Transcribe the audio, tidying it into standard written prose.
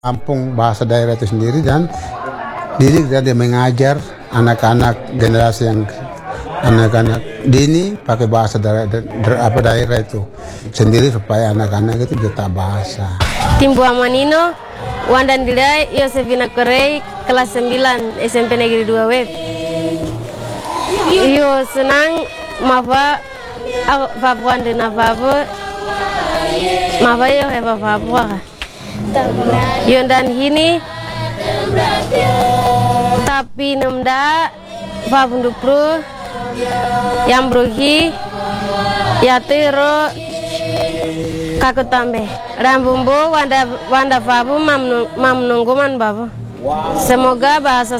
kampung bahasa daerah itu sendiri dan didik dan dia mengajar anak-anak generasi yang anak-anak dini pakai bahasa daerah itu sendiri supaya anak-anak itu bisa bahasa. Timbu Amanino, Wandan Didai, Yosefina Korei, kelas 9 SMP Negeri 2 Web. Yo senang mafa Papua dan apa mafa yo heba Papua. Yo dan ini tapi namda Papunduk Pro yang bruhi ya tero kaku tambe rambumbo wanda fabu mam nungguman babu. Semoga bahasa